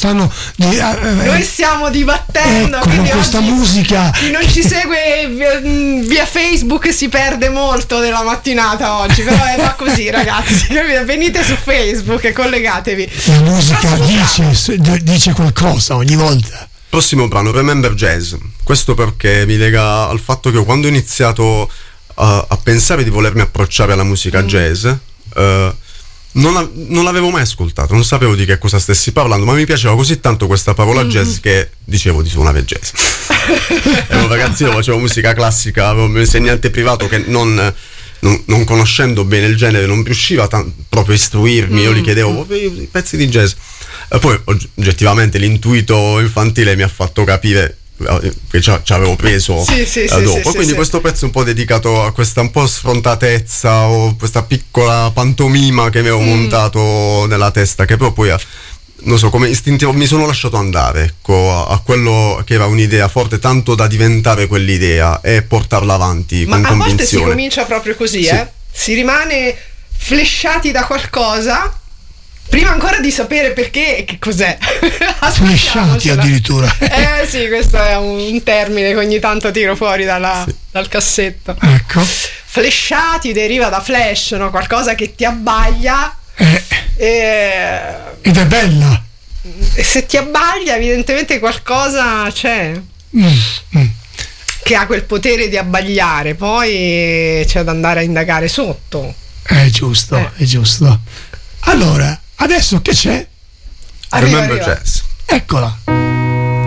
stanno noi stiamo dibattendo, con quindi questa musica. Chi non ci segue via Facebook si perde molto della mattinata oggi, però va così, ragazzi. Venite su Facebook e collegatevi. La musica dice qualcosa ogni volta. Prossimo brano, Remember Jazz. Questo perché mi lega al fatto che quando ho iniziato a pensare di volermi approcciare alla musica jazz, non l'avevo mai ascoltato, non sapevo di che cosa stessi parlando, ma mi piaceva così tanto questa parola jazz che dicevo di suonare jazz. Ero un ragazzino, facevo musica classica, avevo un mio insegnante privato che non conoscendo bene il genere non riusciva proprio a istruirmi. Io gli chiedevo i pezzi di jazz. Poi oggettivamente l'intuito infantile mi ha fatto capire che ci avevo preso dopo. Quindi questo pezzo è un po' dedicato a questa un po' sfrontatezza o questa piccola pantomima che mi avevo montato nella testa, che però poi non so, come istintivo mi sono lasciato andare, ecco, a quello che era un'idea forte, tanto da diventare quell'idea e portarla avanti con convinzione. Ma a volte si comincia proprio così, si rimane flashati da qualcosa prima ancora di sapere perché e che cos'è. Flashati addirittura. Sì, questo è un termine che ogni tanto tiro fuori dal cassetto. Ecco. Flashati deriva da flash, no? Qualcosa che ti abbaglia. Ed è bella. E se ti abbaglia, evidentemente qualcosa c'è. Che ha quel potere di abbagliare. Poi c'è da andare a indagare sotto. È giusto. Allora, adesso che c'è? Remember Jazz. Eccola.